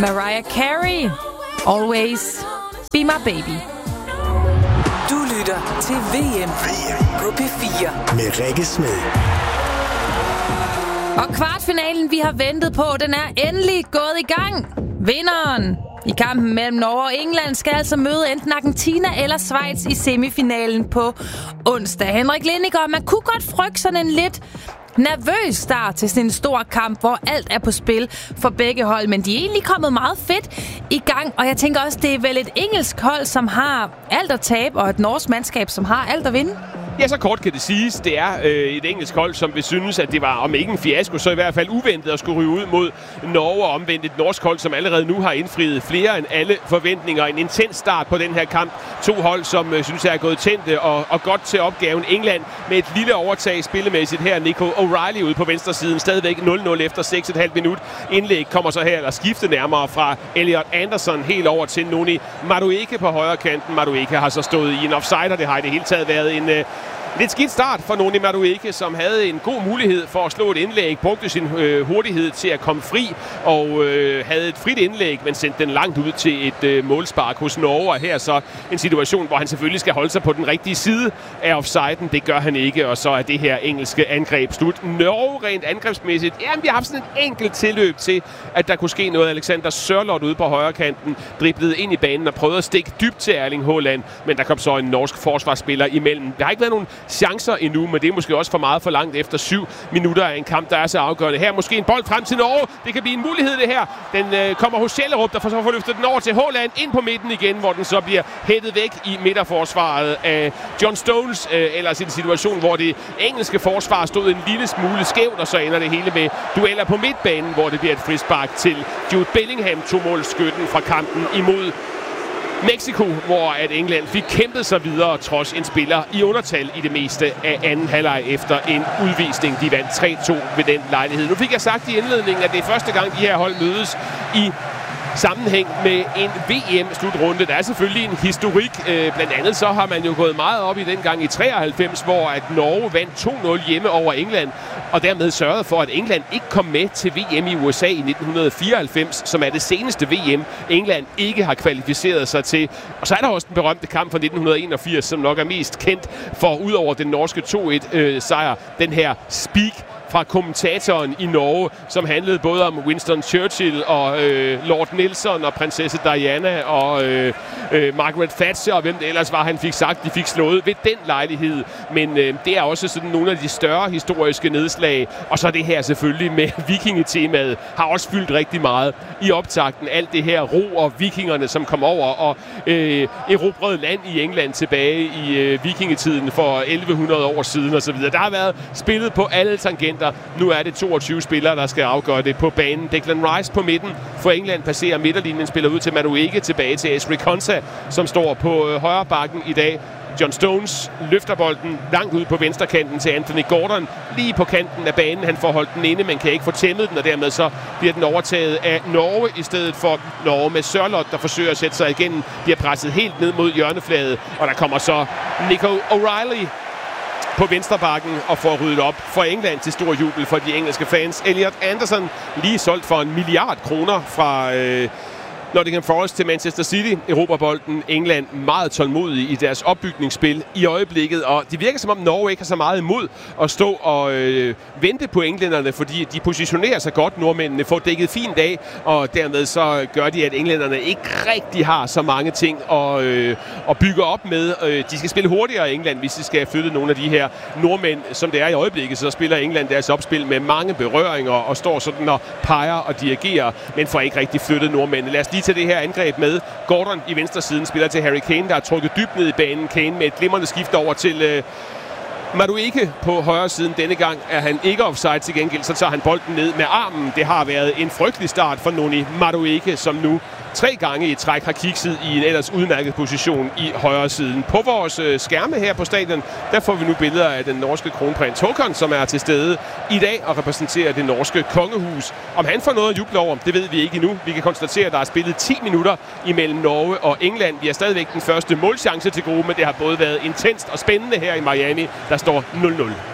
Mariah Carey, Always Be My Baby. Du lytter til VM på P4 med Rikke Smed. Og kvartfinalen, vi har ventet på, den er endelig gået i gang. Vinderen i kampen mellem Norge og England skal altså møde enten Argentina eller Schweiz i semifinalen på onsdag. Henrik Lindiger, man kunne godt frygte sådan en lidt nervøs start til sådan en stor kamp, hvor alt er på spil for begge hold, men de er egentlig kommet meget fedt i gang, og jeg tænker også, det er vel et engelsk hold, som har alt at tabe, og et norsk mandskab, som har alt at vinde. Ja, så kort kan det siges. Det er et engelsk hold, som vil synes, at det var, om ikke en fiasko, så i hvert fald uventet at skulle ryge ud mod Norge, og omvendt et norsk hold, som allerede nu har indfriet flere end alle forventninger. En intens start på den her kamp. To hold, som synes jeg er gået tændte og godt til opgaven. England med et lille overtag spillemæssigt her. Nico O'Reilly ude på venstre siden. Stadigvæk 0-0 efter 6,5 minut. Indlæg kommer så her, eller skifte nærmere fra Elliot Anderson helt over til Noni Madueke på højre kanten. Madueke har så stået i en offside, og det har i det hele taget været en lidt skidt start for Noni Madueke, som havde en god mulighed for at slå et indlæg, brugte sin hurtighed til at komme fri, og havde et frit indlæg, men sendte den langt ud til et målspark hos Norge. Og her så en situation, hvor han selvfølgelig skal holde sig på den rigtige side af offsiden. Det gør han ikke, og så er det her engelske angreb slut. Norge rent angrebsmæssigt, jamen vi har haft sådan et enkelt tilløb til, at der kunne ske noget. Alexander Sørloth ude på højre kanten driblede ind i banen og prøvede at stikke dybt til Erling Haaland, men der kom så en norsk forsvarsspiller imellem. Der har ikke været nogen chancer endnu, men det er måske også for meget for langt efter 7 minutter af en kamp, der er så afgørende. Her måske en bold frem til Norge. Det kan blive en mulighed, det her. Den kommer hos Schellerup, der får løftet den over til Haaland ind på midten igen, hvor den så bliver hættet væk i midterforsvaret af John Stones. Ellers i en situation, hvor det engelske forsvar stod en lille smule skævt, og så ender det hele med dueller på midtbanen, hvor det bliver et frispark til Jude Bellingham, 2-målsskytten fra kampen imod Mexico, hvor at England fik kæmpet sig videre trods en spiller i undertal i det meste af anden halvleg efter en udvisning. De vandt 3-2 ved den lejlighed. Nu fik jeg sagt i indledningen, at det er første gang, de her hold mødes i sammenhæng med en VM-slutrunde. Der er selvfølgelig en historik. Blandt andet så har man jo gået meget op i den gang i 93, hvor at Norge vandt 2-0 hjemme over England, og dermed sørgede for, at England ikke kom med til VM i USA i 1994, som er det seneste VM, England ikke har kvalificeret sig til. Og så er der også den berømte kamp fra 1981, som nok er mest kendt for, udover den norske 2-1-sejr, den her speak fra kommentatoren i Norge, som handlede både om Winston Churchill og Lord Nelson og prinsesse Diana og Margaret Thatcher og hvem det ellers var, han fik sagt, de fik slået ved den lejlighed. Men det er også sådan nogle af de større historiske nedslag. Og så det her selvfølgelig med vikingetemaet har også fyldt rigtig meget i optakten. Alt det her ro og vikingerne, som kom over og erobrede land i England tilbage i vikingetiden for 1100 år siden osv. Der har været spillet på alle tangenter. Nu er det 22 spillere, der skal afgøre det på banen. Declan Rice på midten for England passerer midterlinjen, spiller ud til Madueke, tilbage til Ezri Konsa, som står på højre bakken i dag. John Stones løfter bolden langt ud på venstrekanten til Anthony Gordon, lige på kanten af banen. Han får holdt den inde, men kan ikke få tæmmet den, og dermed så bliver den overtaget af Norge i stedet for Norge med Sørloth, der forsøger at sætte sig igennem, bliver presset helt ned mod hjørnefladet, og der kommer så Nico O'Reilly på venstrebakken og får ryddet op for England til stor jubel for de engelske fans. Elliot Anderson lige solgt for 1 milliard kroner fra Nottingham Forest til Manchester City. Europabolden. England meget tålmodige i deres opbygningsspil i øjeblikket, og det virker som om Norge ikke har så meget imod at stå og vente på englænderne, fordi de positionerer sig godt. Nordmændene får dækket fint af, og dermed så gør de, at englænderne ikke rigtig har så mange ting at bygge op med. De skal spille hurtigere i England, hvis de skal flytte nogle af de her nordmænd, som det er i øjeblikket. Så spiller England deres opspil med mange berøringer og står sådan og peger og dirigerer, men får ikke rigtig flyttet nordmændene. Lad os lige til det her angreb med Gordon i venstre siden, spiller til Harry Kane, der er trukket dybt ned i banen. Kane med et glimrende skift over til Madueke på højre siden. Denne gang er han ikke offside, til gengæld så tager han bolden ned med armen. Det har været en frygtelig start for Noni Madueke, som nu 3 gange i træk har kikset i en ellers udmærket position i højre siden. På vores skærme her på stadion, der får vi nu billeder af den norske kronprins Håkon, som er til stede i dag og repræsenterer det norske kongehus. Om han får noget at juble over, det ved vi ikke endnu. Vi kan konstatere, at der er spillet 10 minutter imellem Norge og England. Vi har stadigvæk den første målchance til gode, men det har både været intenst og spændende her i Miami. Der står 0-0.